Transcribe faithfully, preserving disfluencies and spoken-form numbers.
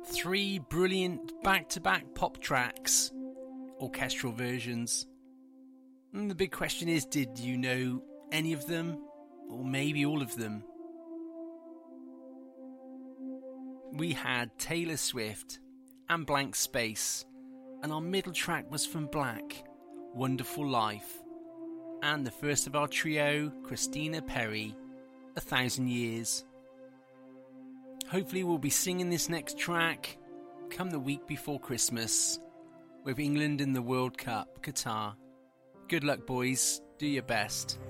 Three brilliant back-to-back pop tracks, orchestral versions. And the big question is, did you know any of them? Or maybe all of them? We had Taylor Swift and Blank Space, and our middle track was from Black, Wonderful Life, and the first of our trio, Christina Perri, A Thousand Years. Hopefully we'll be singing this next track come the week before Christmas, with England in the World Cup, Qatar. Good luck, boys. Do your best.